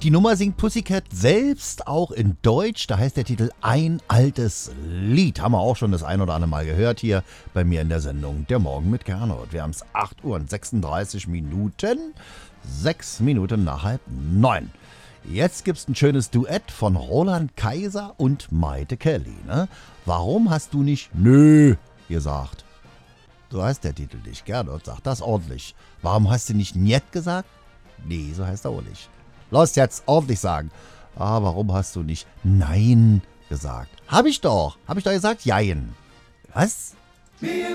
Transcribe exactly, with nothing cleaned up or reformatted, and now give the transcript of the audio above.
Die Nummer singt Pussycat selbst auch in Deutsch. Da heißt der Titel Ein altes Lied. Haben wir auch schon das ein oder andere Mal gehört hier bei mir in der Sendung Der Morgen mit Gernot. Wir haben es acht Uhr und sechsunddreißig Minuten. Sechs Minuten nach halb neun. Jetzt gibt's ein schönes Duett von Roland Kaiser und Maite Kelly. Ne? Warum hast du nicht Nö gesagt? So heißt der Titel nicht. Gernot sagt das ordentlich. Warum hast du nicht Njet gesagt? Nee, so heißt er auch nicht. Los jetzt ordentlich sagen. Ah, warum hast du nicht Nein gesagt? Hab ich doch. Hab ich doch gesagt, Jein. Was?